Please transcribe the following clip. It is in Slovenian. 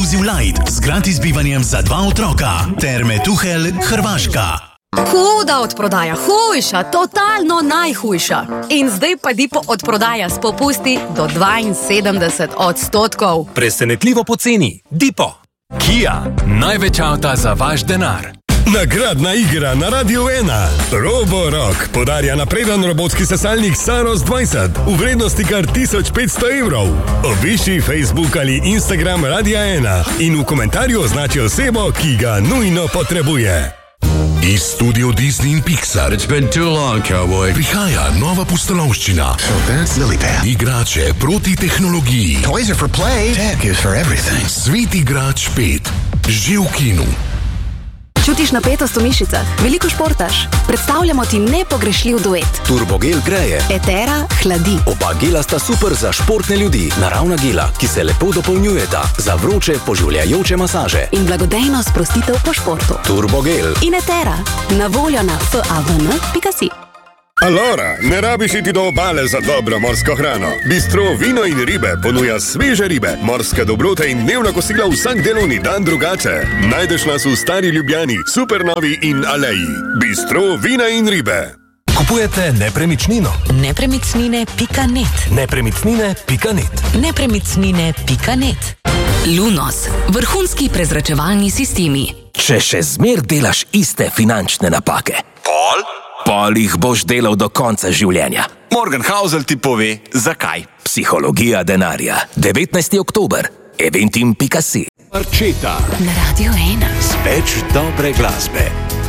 Exclusive Light z gratis bivanjem za 2 otroka. Terme Tuhelj, Hrvaška. Huda odprodaja, hujša, totalno najhujša. In zdaj pa Dipo odprodaja s popusti do 72%. Presenetljivo poceni. Dipo. Kia, največ avta za vaš denar. Nagradna igra na Radio 1. Roborock podarja napreden robotski sesalnik Saros 20 v vrednosti kar 1500 evrov. Obišči Facebook ali Instagram Radia 1 in v komentarju označi osebo, ki ga nujno potrebuje. Iz studio Disney in Pixar It's been too long, cowboy. prihaja nova pustolovščina. So that's Lillipad. Igrače proti tehnologiji. Toys are for play. Tech is for everything. Svet igrač 5. Že v kinu. Čutiš napetost v mišicah? Veliko športaš? Predstavljamo ti nepogrešljiv duet. Turbogel greje. Etera hladi. Oba gela sta super za športne ljudi. Naravna gela, ki se lepo dopolnjujeta za vroče, poživljajoče masaže. In blagodejno sprostitev po športu. Turbogel. In Etera. Na voljo na favn.si. Alora, ne rabiš iti do obale za dobro morsko hrano. Bistro Vino in ribe ponuja sveže ribe, morske dobrote in dnevna kosila vsak delovni dan drugače. Najdeš nas v Stari Ljubljani, Supernovi in Aleji. Bistro Vina in ribe. Kupujete nepremičnino? Nepremičnine.net. Nepremičnine.net. Nepremičnine.net. Lunos. Vrhunski prezračevalni sistemi. Če še zmer delaš iste finančne napake, pol jih boš delal do konca življenja. Morgan Housel ti pove, zakaj. Psihologija denarja. 19. oktober. Eventim.si. Marčeta. Na Radio 1. Več dobre glasbe.